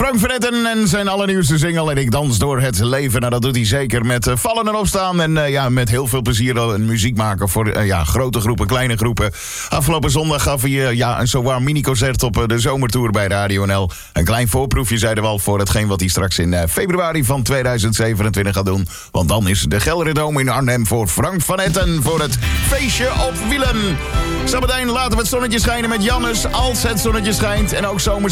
Frank van Etten en zijn allernieuwste single En ik dans door het leven. Nou, dat doet hij zeker met vallen en opstaan. En met heel veel plezier een muziek maken voor grote groepen, kleine groepen. Afgelopen zondag gaf hij een zowaar mini-concert op de zomertour bij Radio NL. Een klein voorproefje, zeiden we al, voor hetgeen wat hij straks in februari van 2027 gaat doen. Want dan is de Gelredome in Arnhem voor Frank van Etten voor het feestje op wielen. Zometeen laten we het zonnetje schijnen met Jannes als het zonnetje schijnt. En ook zomers